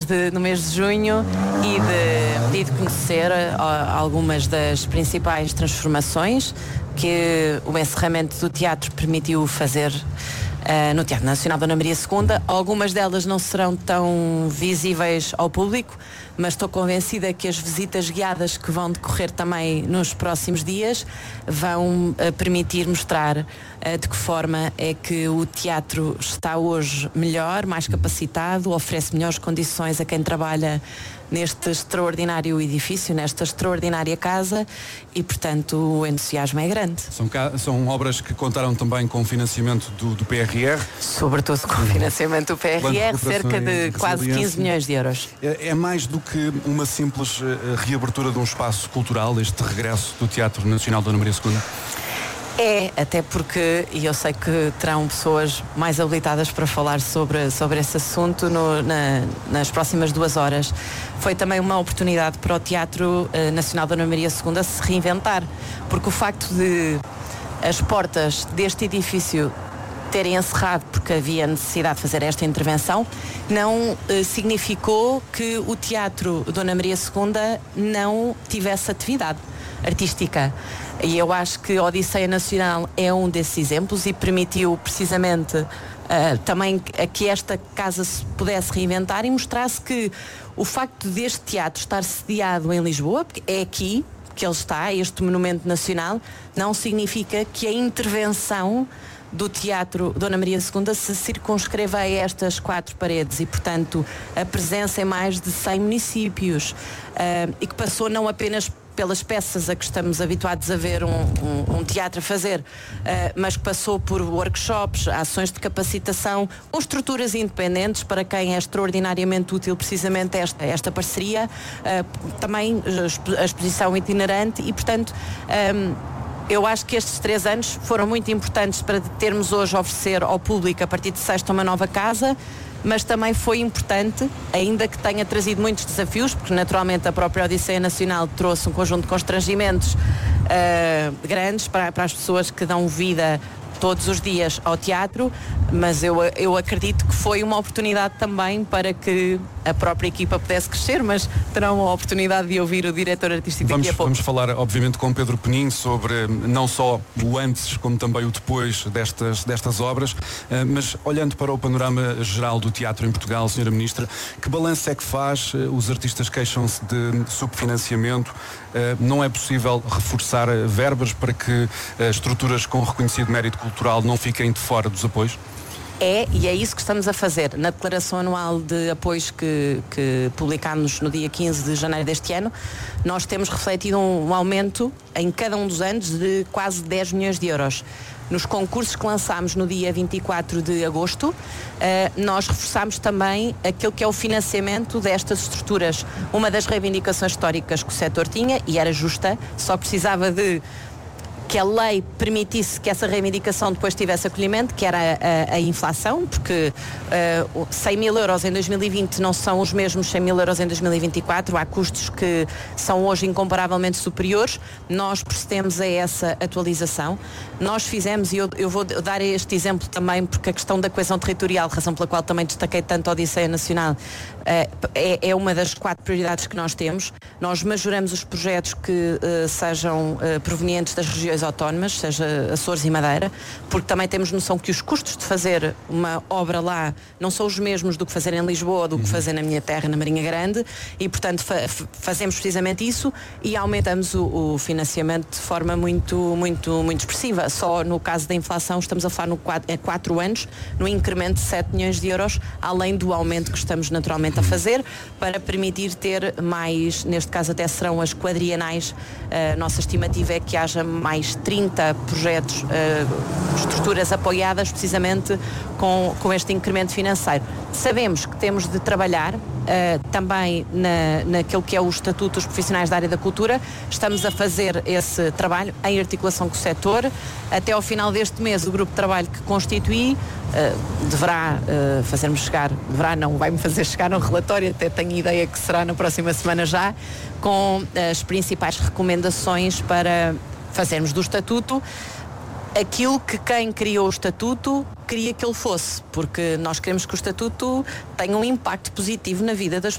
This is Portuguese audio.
no mês de junho e de conhecer algumas das principais transformações que o encerramento do teatro permitiu fazer no Teatro Nacional Dona Maria II. Algumas delas não serão tão visíveis ao público, mas estou convencida que as visitas guiadas que vão decorrer também nos próximos dias vão permitir mostrar de que forma é que o teatro está hoje melhor, mais capacitado, oferece melhores condições a quem trabalha neste extraordinário edifício, nesta extraordinária casa, e portanto o entusiasmo é grande. São obras que contaram também com financiamento do PRR. Sobretudo com financiamento do PRR, cerca de quase 15 milhões de euros. É mais do que uma simples reabertura de um espaço cultural, este regresso do Teatro Nacional Dona Maria II? É, até porque, e eu sei que terão pessoas mais habilitadas para falar sobre esse assunto nas próximas 2 horas, foi também uma oportunidade para o Teatro Nacional Dona Maria II se reinventar, porque o facto de as portas deste edifício terem encerrado porque havia necessidade de fazer esta intervenção, não significou que o Teatro Dona Maria II não tivesse atividade artística. E eu acho que a Odisseia Nacional é um desses exemplos e permitiu precisamente também que esta casa se pudesse reinventar e mostrasse que o facto deste teatro estar sediado em Lisboa, porque é aqui que ele está, este monumento nacional, não significa que a intervenção do Teatro Dona Maria II se circunscreva a estas 4 paredes e, portanto, a presença em mais de 100 municípios e que passou não apenas pelas peças a que estamos habituados a ver um teatro a fazer, mas que passou por workshops, ações de capacitação, ou estruturas independentes para quem é extraordinariamente útil precisamente esta parceria, também a exposição itinerante e, portanto, eu acho que estes 3 anos foram muito importantes para termos hoje a oferecer ao público, a partir de sexta, uma nova casa, mas também foi importante, ainda que tenha trazido muitos desafios, porque naturalmente a própria Odisseia Nacional trouxe um conjunto de constrangimentos grandes para as pessoas que dão vida todos os dias ao teatro, mas eu acredito que foi uma oportunidade também para que a própria equipa pudesse crescer, mas terão a oportunidade de ouvir o diretor artístico daqui a pouco. Vamos falar, obviamente, com Pedro Penin sobre não só o antes, como também o depois destas obras, mas olhando para o panorama geral do teatro em Portugal, Sra. Ministra, que balanço é que faz? Os artistas queixam-se de subfinanciamento, não é possível reforçar verbas para que estruturas com reconhecido mérito cultural não fiquem de fora dos apoios? E é isso que estamos a fazer. Na declaração anual de apoios que publicámos no dia 15 de janeiro deste ano, nós temos refletido um aumento em cada um dos anos de quase 10 milhões de euros. Nos concursos que lançámos no dia 24 de agosto, nós reforçámos também aquilo que é o financiamento destas estruturas. Uma das reivindicações históricas que o setor tinha, e era justa, só precisava de que a lei permitisse que essa reivindicação depois tivesse acolhimento, que era a inflação, porque 100 mil euros em 2020 não são os mesmos 100 mil euros em 2024, há custos que são hoje incomparavelmente superiores. Nós procedemos a essa atualização. Nós fizemos, e eu vou dar este exemplo também, porque a questão da coesão territorial, razão pela qual também destaquei tanto a Odisseia Nacional, é uma das 4 prioridades que nós temos. Nós majoramos os projetos que sejam provenientes das regiões autónomas, seja Açores e Madeira, porque também temos noção que os custos de fazer uma obra lá não são os mesmos do que fazer em Lisboa, do que fazer na minha terra, na Marinha Grande, e portanto fazemos precisamente isso e aumentamos o financiamento de forma muito, muito, muito expressiva. Só no caso da inflação estamos a falar há 4 anos, no incremento de 7 milhões de euros, além do aumento que estamos naturalmente a fazer, para permitir ter mais, neste caso até serão as quadrienais, a nossa estimativa é que haja mais 30 projetos, estruturas apoiadas precisamente com este incremento financeiro. Sabemos que temos de trabalhar também naquilo que é o Estatuto dos Profissionais da Área da Cultura. Estamos a fazer esse trabalho em articulação com o setor. Até ao final deste mês o grupo de trabalho que constituí deverá fazer-me chegar, vai-me fazer chegar um relatório, até tenho ideia que será na próxima semana já, com as principais recomendações para fazermos do Estatuto aquilo que quem criou o Estatuto queria que ele fosse, porque nós queremos que o Estatuto tenha um impacto positivo na vida das